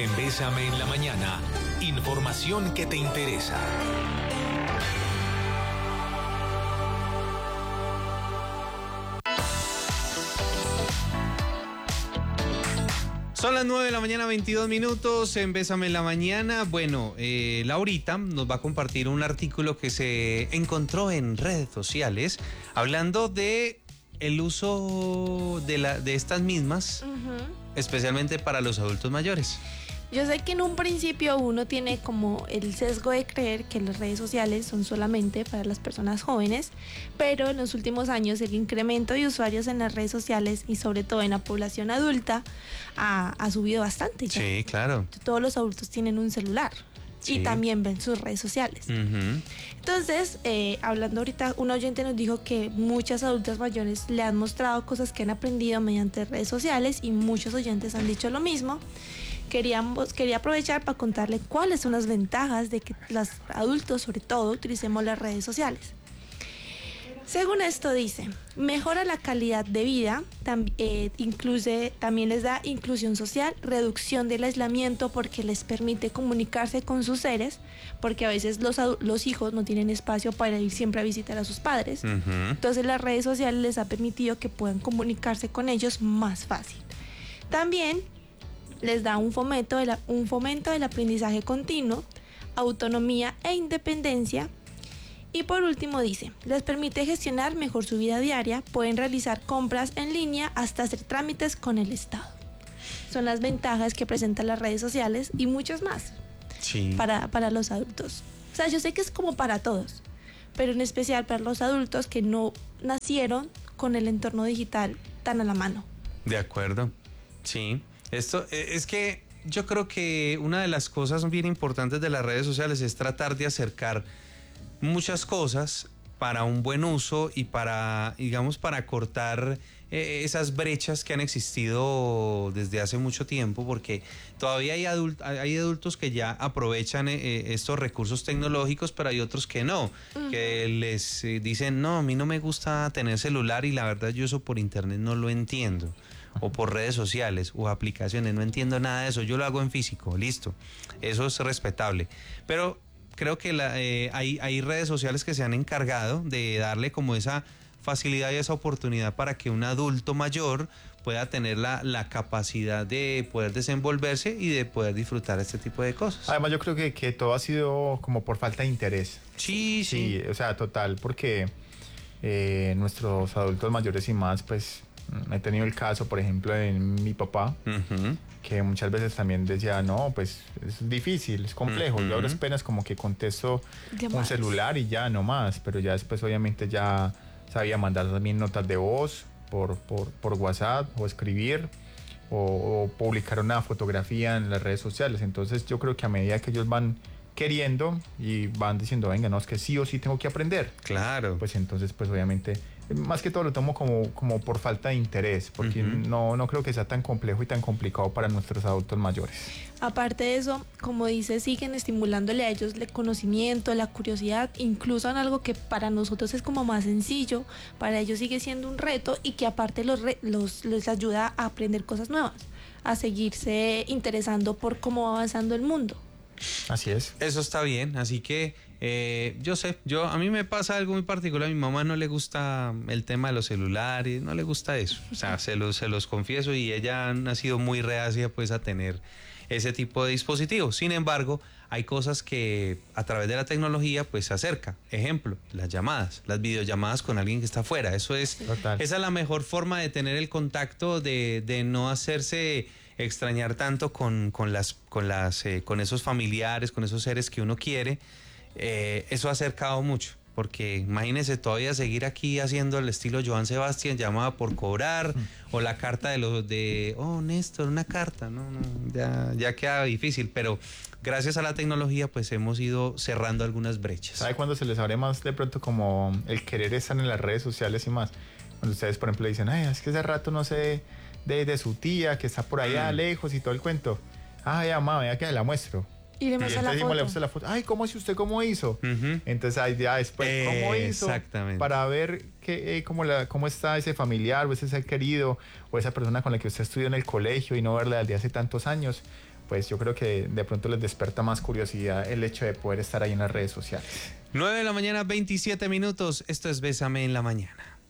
En Bésame en la Mañana, información que te interesa. Son las 9 de la mañana, 22 minutos, en Bésame en la Mañana. Bueno, Laurita nos va a compartir un artículo que se encontró en redes sociales hablando de el uso de estas mismas, especialmente para los adultos mayores. Yo sé que en un principio uno tiene como el sesgo de creer que las redes sociales son solamente para las personas jóvenes, pero en los últimos años el incremento de usuarios en las redes sociales y sobre todo en la población adulta ha subido bastante. Ya. Sí, claro. Todos los adultos tienen un celular. Sí. Y también ven sus redes sociales. Entonces, hablando ahorita, un oyente nos dijo que muchas adultas mayores le han mostrado cosas que han aprendido mediante redes sociales y muchos oyentes han dicho lo mismo. Quería aprovechar para contarle cuáles son las ventajas de que los adultos, sobre todo, utilicemos las redes sociales. Según esto dice, mejora la calidad de vida, también les da inclusión social, reducción del aislamiento porque les permite comunicarse con sus seres, porque a veces los hijos no tienen espacio para ir siempre a visitar a sus padres. Entonces las redes sociales les ha permitido que puedan comunicarse con ellos más fácil. También les da un fomento del aprendizaje continuo, autonomía e independencia. Y por último dice, les permite gestionar mejor su vida diaria, pueden realizar compras en línea hasta hacer trámites con el Estado. Son las ventajas que presentan las redes sociales y muchas más para los adultos. O sea, yo sé que es como para todos, pero en especial para los adultos que no nacieron con el entorno digital tan a la mano. De acuerdo, sí. Esto es que yo creo que una de las cosas bien importantes de las redes sociales es tratar de acercar muchas cosas para un buen uso y para, digamos, para cortar esas brechas que han existido desde hace mucho tiempo, porque todavía hay adultos que ya aprovechan estos recursos tecnológicos, pero hay otros que no, que les dicen, no, a mí no me gusta tener celular y la verdad yo eso por internet no lo entiendo, o por redes sociales o aplicaciones, no entiendo nada de eso, yo lo hago en físico, listo, eso es respetable, pero creo que hay redes sociales que se han encargado de darle como esa facilidad y esa oportunidad para que un adulto mayor pueda tener la capacidad de poder desenvolverse y de poder disfrutar este tipo de cosas. Además yo creo que todo ha sido como por falta de interés. Sí. O sea, total, porque nuestros adultos mayores y más, pues he tenido el caso, por ejemplo, de mi papá, que muchas veces también decía, no, pues es difícil, es complejo. Yo a duras penas como que contesto un celular y ya, no más. Pero ya después obviamente ya sabía mandar también notas de voz por WhatsApp o escribir o publicar una fotografía en las redes sociales. Entonces yo creo que a medida que ellos van queriendo y van diciendo, venga, no, es que sí o sí tengo que aprender. Claro. Pues entonces, pues obviamente, más que todo lo tomo como por falta de interés, porque no creo que sea tan complejo y tan complicado para nuestros adultos mayores. Aparte de eso, como dice, siguen estimulándole a ellos el conocimiento, la curiosidad, incluso en algo que para nosotros es como más sencillo, para ellos sigue siendo un reto y que aparte les ayuda a aprender cosas nuevas, a seguirse interesando por cómo va avanzando el mundo. Así es. Eso está bien, así que a mí me pasa algo muy particular, a mi mamá no le gusta el tema de los celulares, no le gusta eso, o sea, se los confieso y ella ha sido muy reacia pues a tener ese tipo de dispositivos. Sin embargo, hay cosas que a través de la tecnología pues se acerca. Ejemplo, las llamadas, las videollamadas con alguien que está afuera. Esa es la mejor forma de tener el contacto, de no hacerse extrañar tanto con esos familiares, con esos seres que uno quiere. Eso ha acercado mucho. Porque imagínense todavía seguir aquí haciendo el estilo Joan Sebastián, llamada por cobrar, o la carta Néstor, una carta, ya queda difícil, pero gracias a la tecnología pues hemos ido cerrando algunas brechas. ¿Sabe cuándo se les abre más de pronto como el querer estar en las redes sociales y más? Cuando ustedes, por ejemplo, dicen, ay, es que hace rato no sé de su tía que está por allá lejos y todo el cuento. Ay, mamá, vea que la muestro. Y le muestra la foto. Ay, ¿cómo es usted? ¿Cómo hizo? Entonces ahí ya después, ¿cómo hizo? Exactamente. Para ver cómo está ese familiar o ese ser querido o esa persona con la que usted estudió en el colegio y no verla desde hace tantos años. pues yo creo que de pronto les despierta más curiosidad el hecho de poder estar ahí en las redes sociales. 9 de la mañana, 27 minutos. Esto es Bésame en la Mañana.